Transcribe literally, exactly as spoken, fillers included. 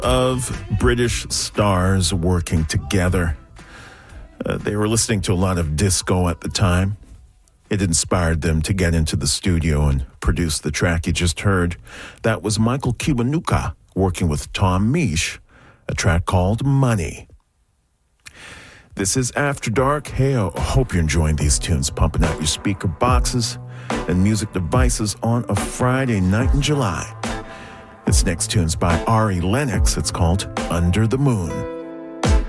of British stars working together. Uh, they were listening to a lot of disco at the time. It inspired them to get into the studio and produce the track you just heard. That was Michael Kiwanuka working with Tom Misch, a track called Money. This is After Dark. Hey, I hope you're enjoying these tunes, pumping out your speaker boxes and music devices on a Friday night in July. This next tune's by Ari Lennox. It's called Under the Moon.